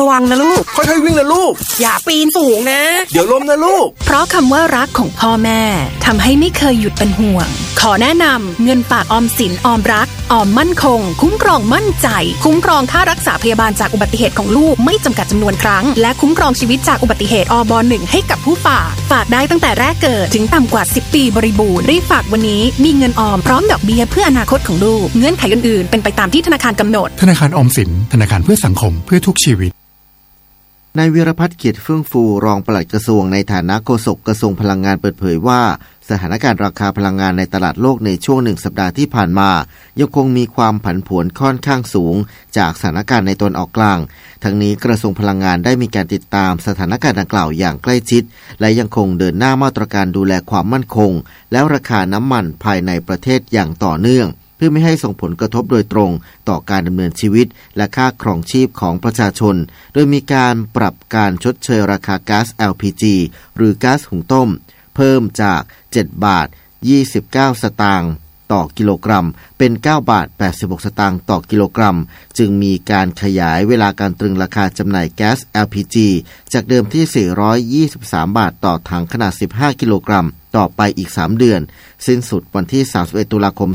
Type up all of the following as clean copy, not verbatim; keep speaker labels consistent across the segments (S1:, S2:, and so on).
S1: วังนะลูก
S2: ค่อยๆวิ่งนะลูก
S1: อย่าปีนสูงนะ
S2: เดี๋ยวล้มนะลูก
S3: เพราะคำว่ารักของพ่อแม่ทำให้ไม่เคยหยุดเป็นห่วงขอแนะนำเงินฝากออมสินออมรักออมมั่นคงคุ้มครองมั่นใจคุ้มครองค่ารักษาพยาบาลจากอุบัติเหตุของลูกไม่จำกัดจำนวนครั้งและคุ้มครองชีวิตจากอุบัติเหตุอบ.1 ให้กับผู้ฝากได้ตั้งแต่แรกเกิดถึงต่ำกว่า10 ปีบริบูรณ์รีบฝากวันนี้มีเงินออมพร้อมดอกเบี้ยเพื่ออนาคตของลูกเงื่อนไขอื่นๆเป็นไปตามที่ธนาคารกำหนด
S4: ธนาคารออมสินธนาคารเพื่อสังคมเพื่อทุกชีวิต
S5: นายวีรพัฒน์เกียรติเฟื่องฟูรองปลัดกระทรวงในฐานะโฆษกกระทรวงพลังงานเปิดเผยว่าสถานการณ์ราคาพลังงานในตลาดโลกในช่วง1 สัปดาห์ที่ผ่านมายังคงมีความผันผวนค่อนข้างสูงจากสถานการณ์ในตะวันออกกลางทั้งนี้กระทรวงพลังงานได้มีการติดตามสถานการณ์ดังกล่าวอย่างใกล้ชิดและยังคงเดินหน้ามาตรการดูแลความมั่นคงและราคาน้ำมันภายในประเทศอย่างต่อเนื่องเพื่อไม่ให้ส่งผลกระทบโดยตรงต่อการดำเนินชีวิตและค่าครองชีพของประชาชนโดยมีการปรับการชดเชยราคาก๊าซ LPG หรือก๊าซหุงต้มเพิ่มจาก7 บาท 29 สตางค์ต่อกิโลกรัมเป็น9 บาท 86 สตางค์ต่อกิโลกรัมจึงมีการขยายเวลาการตรึงราคาจำหน่ายแก๊ส LPG จากเดิมที่423 บาทต่อถังขนาด15 กิโลกรัมต่อไปอีก3 เดือนสิ้นสุดวันที่31 ตุลาคม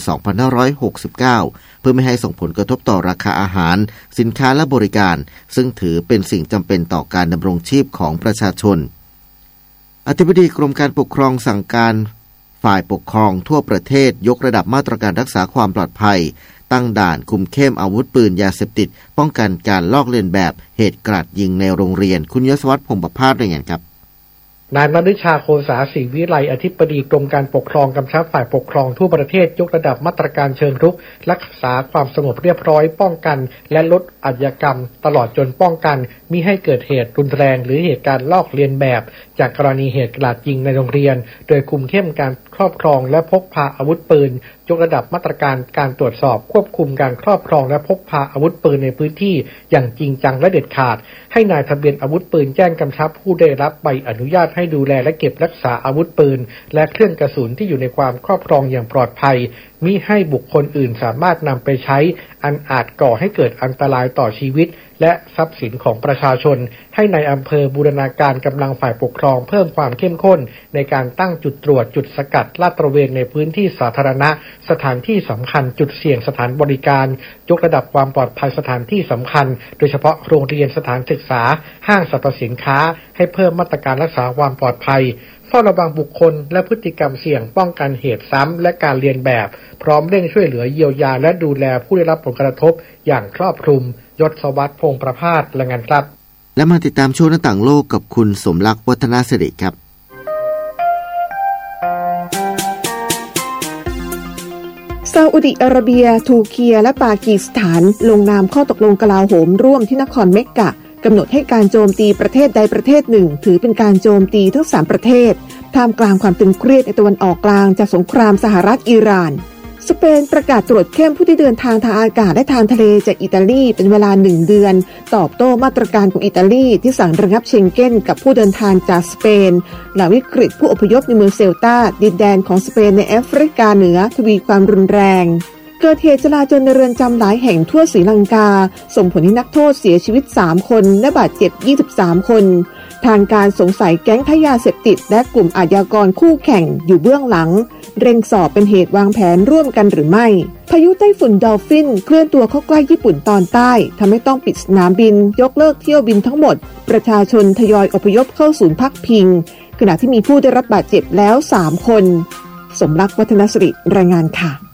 S5: 2569เพื่อไม่ให้ส่งผลกระทบต่อราคาอาหารสินค้าและบริการซึ่งถือเป็นสิ่งจำเป็นต่อการดำรงชีพของประชาชนอธิบดีกรมการปกครองสั่งการฝ่ายปกครองทั่วประเทศยกระดับมาตรการรักษาความปลอดภัยตั้งด่านคุมเข้มอาวุธปืนยาเสพติดป้องกันการลอกเลียนแบบเหตุกราดยิงในโรงเรียนคุณยศวัฒน์พงษ์ประภาสรายงานครับ
S6: นายมฤชาโคสาศรีวิไลอธิบดีกรมการปกครองกำชับฝ่ายปกครองทั่วประเทศยกระดับมาตรการเชิงรุกรักษาความสงบเรียบร้อยป้องกันและลดอาชญากรรมตลอดจนป้องกันมิให้เกิดเหตุรุนแรงหรือเหตุการณ์ลอกเลียนแบบจากกรณีเหตุกราดยิงในโรงเรียนโดยคุมเข้มการครอบครองและพกพาอาวุธปืนยกระดับมาตรการการตรวจสอบควบคุมการครอบครองและพกพาอาวุธปืนในพื้นที่อย่างจริงจังและเด็ดขาดให้นายทะเบียนอาวุธปืนแจ้งกำชับผู้ได้รับใบอนุญาตให้ดูแลและเก็บรักษาอาวุธปืนและเครื่องกระสุนที่อยู่ในความครอบครองอย่างปลอดภัยมิให้บุคคลอื่นสามารถนำไปใช้อันอาจก่อให้เกิดอันตรายต่อชีวิตและทรัพย์สินของประชาชนให้ในอำเภอบูรณาการกำลังฝ่ายปกครองเพิ่มความเข้มข้นในการตั้งจุดตรวจจุดสกัดลาดตระเวนในพื้นที่สาธารณะสถานที่สำคัญจุดเสี่ยงสถานบริการยกระดับความปลอดภัยสถานที่สำคัญโดยเฉพาะโรงเรียนสถานศึกษาห้างสรรพสินค้าให้เพิ่มมาตรการรักษาความปลอดภัยเฝ้าระวังบุคคลและพฤติกรรมเสี่ยงป้องกันเหตุซ้ำและการเลียนแบบพร้อมเร่งช่วยเหลือเยียวยาและดูแลผู้ได้รับผลกระทบอย่างครอบคลุมยศวัฒน์พงษ์ประภาสรายงานครับ
S5: และมาติดตามช่วงหน้าต่างโลกกับคุณสมรักษ์วัฒนาสิริครับ
S7: ซาอุดิอาระเบียทูรกีและปากีสถานลงนามข้อตกลงกลาโหมร่วมที่นครเมกกะกำหนดให้การโจมตีประเทศใดประเทศหนึ่งถือเป็นการโจมตีทั้ง3ประเทศท่ามกลางความตึงเครียดในตะวันออกกลางจากสงครามสหรัฐอิหร่านสเปนประกาศตรวจเข้มผู้ที่เดินทางอากาศและทางทะเลจากอิตาลีเป็นเวลา1 เดือนตอบโต้มาตรการของอิตาลีที่สั่งระงับเชงเก้นกับผู้เดินทางจากสเปนหลังวิกฤตผู้อพยพในเมืองเซลตาดินแดนของสเปนในแอฟริกาเหนือทวีความรุนแรงเกิดเหตุจลาจลในเรือนจำหลายแห่งทั่วศรีลังกาส่งผลให้นักโทษเสียชีวิต3 คนและบาดเจ็บ23 คนทางการสงสัยแก๊งค้ายาเสพติดและกลุ่มอาชญากรคู่แข่งอยู่เบื้องหลังเร่งสอบเป็นเหตุวางแผนร่วมกันหรือไม่พายุไต้ฝุ่นดอลฟินเคลื่อนตัวเข้าใกล้ญี่ปุ่นตอนใต้ทำให้ต้องปิดสนามบินยกเลิกเที่ยวบินทั้งหมดประชาชนทยอยอพยพเข้าศูนย์พักพิงขณะที่มีผู้ได้รับบาดเจ็บแล้ว3 คนสมรักษ์วัฒนสิริรายงานค่ะ